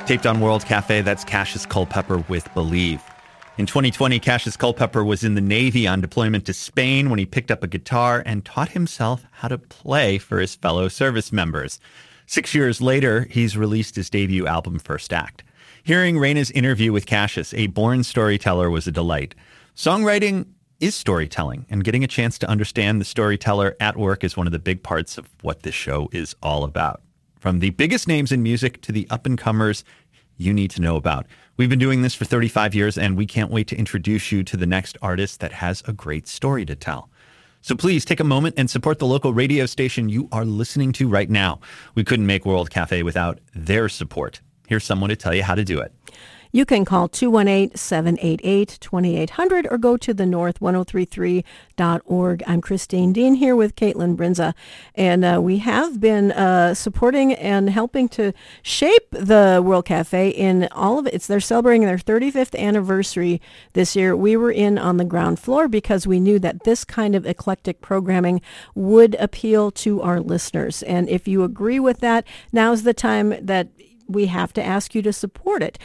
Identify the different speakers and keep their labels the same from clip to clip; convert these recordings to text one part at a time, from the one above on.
Speaker 1: Taped on World Cafe, that's Cassius Culpepper with Believe. In 2020, Cassius Culpepper was in the Navy on deployment to Spain when he picked up a guitar and taught himself how to play for his fellow service members. 6 years later, he's released his debut album, First Act. Hearing Raina's interview with Cassius, a born storyteller, was a delight. Songwriting is storytelling, and getting a chance to understand the storyteller at work is one of the big parts of what this show is all about. From the biggest names in music to the up-and-comers you need to know about. We've been doing this for 35 years, and we can't wait to introduce you to the next artist that has a great story to tell. So please take a moment and support the local radio station you are listening to right now. We couldn't make World Cafe without their support. Here's someone to tell you how to do it.
Speaker 2: You can call 218-788-2800 or go to thenorth1033.org. I'm Christine Dean here with Caitlin Brinza, and we have been supporting and helping to shape the World Cafe in all of it. They're celebrating their 35th anniversary this year. We were in on the ground floor because we knew that this kind of eclectic programming would appeal to our listeners. And if you agree with that, now's the time that we have to ask you to support it.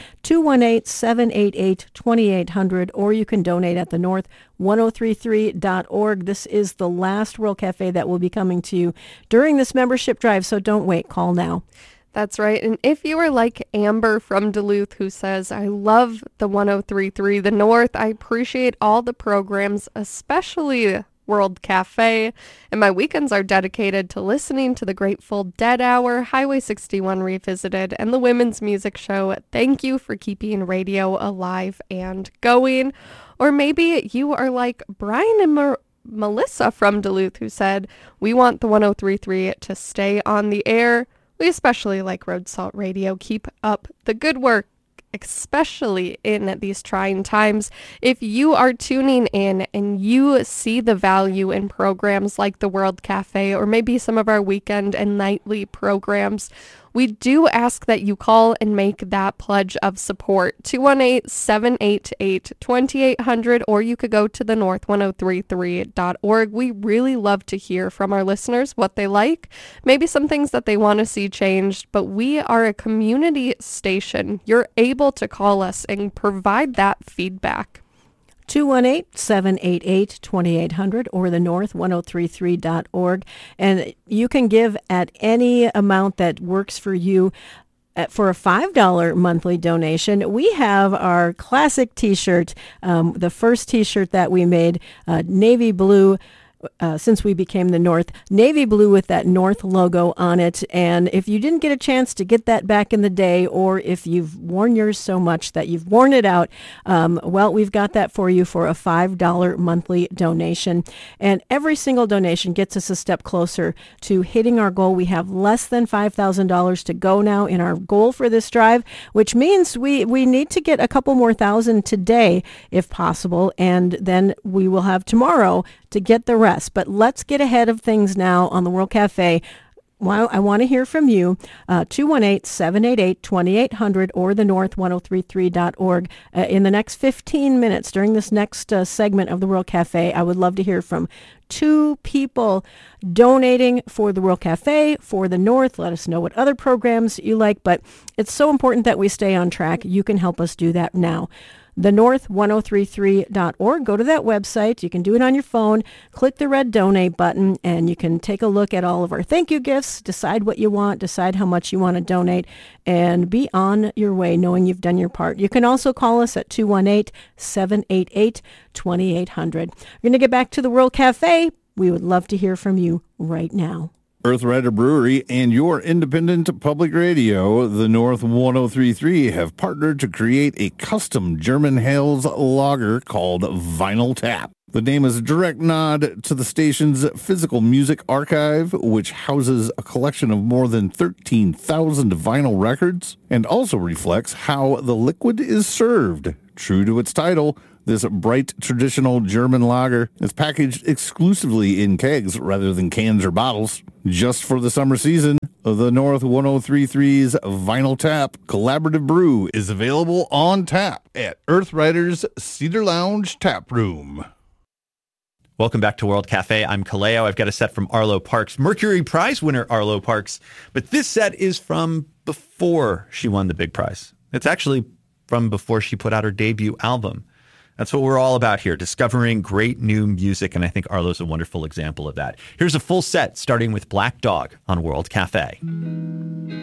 Speaker 2: 218-788-2800, or you can donate at thenorth1033.org. This is the last World Cafe that will be coming to you during this membership drive, so don't wait. Call now.
Speaker 3: That's right. And if you are like Amber from Duluth, who says, I love the 1033, the North, I appreciate all the programs, especially World Cafe, and my weekends are dedicated to listening to the Grateful Dead Hour, Highway 61 Revisited, and the Women's Music Show. Thank you for keeping radio alive and going. Or maybe you are like Brian and Melissa from Duluth, who said, we want the 1033 to stay on the air. We especially like Road Salt Radio. Keep up the good work, especially in these trying times. If you are tuning in and you see the value in programs like the World Cafe or maybe some of our weekend and nightly programs, we do ask that you call and make that pledge of support. 218-788-2800, or you could go to thenorth1033.org. We really love to hear from our listeners what they like, maybe some things that they want to see changed, but we are a community station. You're able to call us and provide that feedback.
Speaker 2: 218-788-2800 or thenorth1033.org. And you can give at any amount that works for you. For a $5 monthly donation, we have our classic T-shirt, the first T-shirt that we made, navy blue, since we became the North, navy blue with that North logo on it. And if you didn't get a chance to get that back in the day, or if you've worn yours so much that you've worn it out, well, we've got that for you for a $5 monthly donation. And every single donation gets us a step closer to hitting our goal. We have less than $5,000 to go now in our goal for this drive, which means we need to get a couple more thousand today if possible. And then we will have tomorrow to get the rest. But let's get ahead of things now on the World Cafe. Well, I want to hear from you. 218-788-2800 or thenorth1033.org. In the next 15 minutes, during this next segment of the World Cafe, I would love to hear from two people donating for the World Cafe, for the North. Let us know what other programs you like, but it's so important that we stay on track. You can help us do that now. thenorth1033.org. Go to that website. You can do it on your phone. Click the red donate button, and you can take a look at all of our thank you gifts, decide what you want, decide how much you want to donate, and be on your way knowing you've done your part. You can also call us at 218-788-2800. We're going to get back to the World Cafe. We would love to hear from you right now.
Speaker 4: Earthrider Brewery and your independent public radio, the North 1033, have partnered to create a custom German Hales lager called Vinyl Tap. The name is a direct nod to the station's physical music archive, which houses a collection of more than 13,000 vinyl records, and also reflects how the liquid is served. True to its title, this bright traditional German lager is packaged exclusively in kegs rather than cans or bottles. Just for the summer season, the North 1033's Vinyl Tap Collaborative Brew is available on tap at Earthrider's Cedar Lounge Tap Room.
Speaker 1: Welcome back to World Cafe. I'm Kaleo. I've got a set from Arlo Parks, Mercury Prize winner Arlo Parks. But this set is from before she won the big prize. It's actually from before she put out her debut album. That's what we're all about here, discovering great new music, and I think Arlo's a wonderful example of that. Here's a full set, starting with Black Dog on World Cafe.